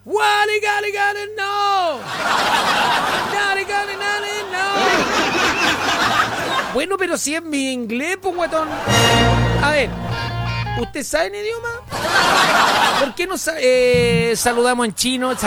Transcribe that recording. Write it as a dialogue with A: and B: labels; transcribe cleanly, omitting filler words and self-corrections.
A: Wally, gali, gali, no. Gali, gali, gali, no. Bueno, pero si es mi inglés, pues, guatón. A ver, ¿usted sabe el idioma? ¿Por qué no saludamos en chino?